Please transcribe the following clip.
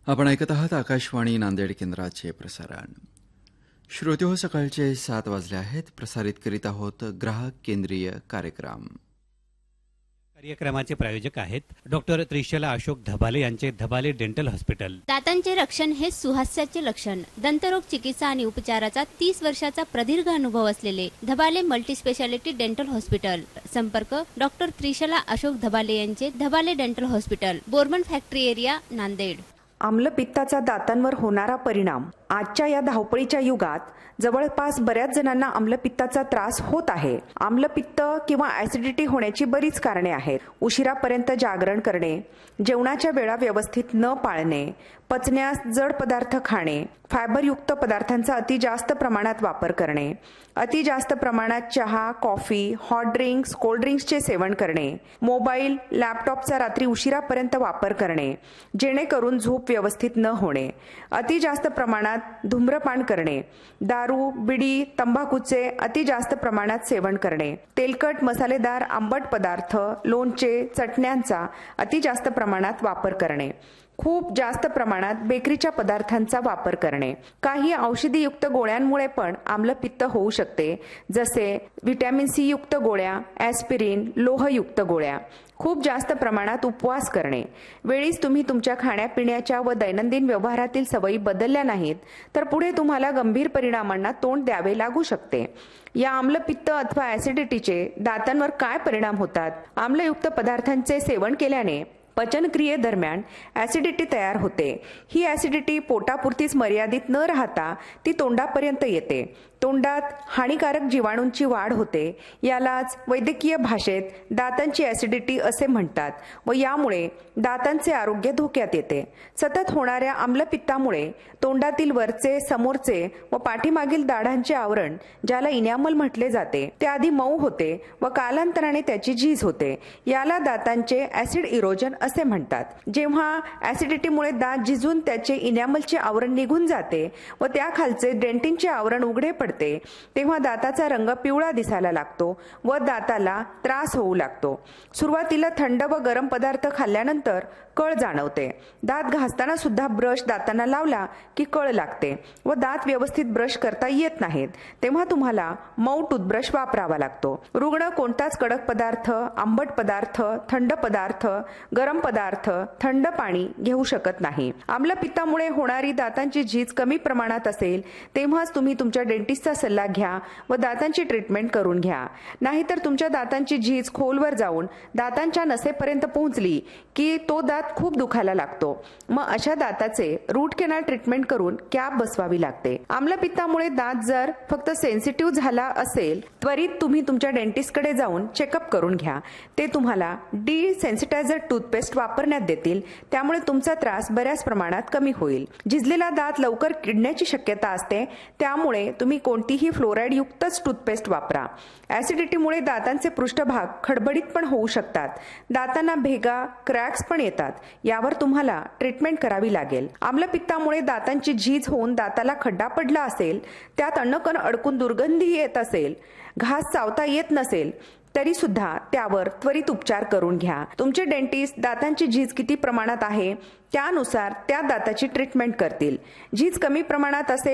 आपण ऐकत आहात आकाशवाणी नांदेड केंद्राचे प्रसारण. श्रोतेहो, सकाळचे 7 वाजले आहेत. प्रसारित करीत आहोत ग्राहक केंद्रीय कार्यक्रम. कार्यक्रमाचे प्रायोजक आहेत डॉक्टर त्रिशला अशोक धबाले यांचे धबाले डेंटल हॉस्पिटल. दातांचे रक्षण हे सुहास्याचे लक्षण. दंतरोग चिकित्सा आणि उपचाराचा 30 वर्षाचा प्रदीर्घ अनुभव असलेले धबाले मल्टीस्पेशालिटी डेंटल हॉस्पिटल. संपर्क डॉक्टर त्रिशला अशोक धबाले यांचे Dhabale dental hospital, Bormann factory area, Nanded. आम्लपित्ताचा दातांवर होणारा परिणाम. आजच्या या धावपळीच्या युगात जवळपास बऱ्याच जणांना आम्लपित्ताचा त्रास होत आहे. आम्लपित्त किंवा ऍसिडिटी होण्याची बरीच कारणे आहेत. उशिरापर्यंत जागरण करणे, जेवणाच्या वेळा व्यवस्थित न पाळणे, पचण्यास जड पदार्थ खाणे, फायबरयुक्त पदार्थांचा अति जास्त प्रमाणात वापर करणे, अति जास्त प्रमाणात चहा, कॉफी, हॉट ड्रिंक्स, कोल्ड ड्रिंक्सचे सेवन करणे, मोबाईल, लॅपटॉपचा रात्री उशिरापर्यंत वापर करणे जेणेकरून झोप व्यवस्थित न होणे, अति जास्त प्रमाणात धूम्रपान करणे, दारू, बिडी, तंबाखूचे अति जास्त प्रमाणात सेवन करणे, तेलकट, मसालेदार, आंबट पदार्थ, लोणचे, चटण्यांचा अति जास्त प्रमाणात वापर करणे, खूप जास्त प्रमाणात बेकरीच्या पदार्थांचा वापर करणे. काही औषधीयुक्त गोळ्यांमुळे पण आम्लपित्त होऊ शकते, जसे व्हिटॅमिन सी युक्त गोळ्या, ॲस्पिरिन, लोहयुक्त गोळ्या. खूप जास्त प्रमाणात उपवास करणे. वेळीच तुम्ही तुमच्या खाण्यापिण्याच्या व दैनंदिन व्यवहारातील सवयी बदलल्या नाहीत तर पुढे तुम्हाला गंभीर परिणामांना तोंड द्यावे लागू शकते. या आम्लपित्त अथवा ॲसिडिटीचे दातांवर काय परिणाम होतात? आम्लयुक्त पदार्थांचे सेवन केल्याने पचनक्रियेदरम्यान ॲसिडिटी तयार होते. ही ॲसिडिटी पोटापुरतीच मर्यादित न राहता ती तोंडापर्यंत येते. तोंडात हानिकारक जीवाणूंची वाढ होते. यालाच वैद्यकीय भाषेत दातांची ॲसिडिटी असे म्हणतात व यामुळे दातांचे आरोग्य धोक्यात येते. सतत होणाऱ्या आम्लपित्तामुळे तोंडातील वरचे, समोरचे व पाठीमागील दाढांचे आवरण, ज्याला इनॅमल म्हटले जाते, ते आधी मऊ होते व कालांतराने त्याची झीज होते. याला दातांचे ॲसिड इरोजन असे म्हणतात. जेव्हा ॲसिडिटीमुळे दात झिजून त्याचे इनॅमलचे आवरण निघून जाते व त्याखालचे डेंटिनचे आवरण उघडे पडते, तेव्हा दाताचा रंग पिवळा दिसायला लागतो व दाताला त्रास होऊ लागतो. सुरुवातीला थंड व गरम पदार्थ खाल्ल्यानंतर कळ जाणवते. दात घासताना सुद्धा ब्रश दातांना लावला की कळ लागते व दात व्यवस्थित ब्रश करता येत नाहीत. तेव्हा तुम्हाला मऊ टूथब्रश वापरावा लागतो. रुग्ण कोणताच कडक पदार्थ, आंबट पदार्थ, थंड पदार्थ, गरम पदार्थ, थंड पाणी घेऊ शकत नाही. आम्लपित्तामुळे होणारी दातांची झीज कमी प्रमाणात असेल तेव्हाच तुम्ही तुमच्या डेंटिस्टचा सल्ला घ्या व दातांची ट्रीटमेंट करून घ्या. नाहीतर तुमच्या दातांची झीज खोलवर जाऊन दातांच्या नसेपर्यंत पोहोचली की तो दात खूप दुखायला लागतो. मग अशा दाताचे रूट कॅनल ट्रीटमेंट करून कॅप बसवावी लागते. आम्लपित्तामुळे दात जर फक्त सेन्सिटिव्ह झाला असेल, त्वरित तुम्ही तुमच्या डेंटिस्टकडे जाऊन चेकअप करून घ्या. ते तुम्हाला डिसेन्सिटायझर टूथपेस्ट वापरण्यात देतील. त्यामुळे तुमचा त्रास बऱ्याच प्रमाणात कमी होईल. झिजलेला दात लवकर किडण्याची शक्यता असते, त्यामुळे तुम्ही कोणतीही फ्लोराईड युक्तच टूथपेस्ट वापरा. ॲसिडिटीमुळे दातांचे पृष्ठभाग खडबडीत पण होऊ शकतात. दातांना भेगा, क्रॅक्स पण येतात. यावर तुम्हाला ट्रीटमेंट करावी लागेल. आम्लपित्तामुळे दातांची झीज होऊन दाताला खड्डा पडला असेल, त्यात अन्नकण अडकून दुर्गंधी येत असेल, घास चावता येत नसेल तरी सुद्धा त्यावर त्वरित उपचार करून घ्या. तुमचे डेंटिस्ट दातांची झीज किती प्रमाणात आहे त्यानुसार त्या दाताची ट्रीटमेंट करतील. झीज कमी प्रमाणात असेल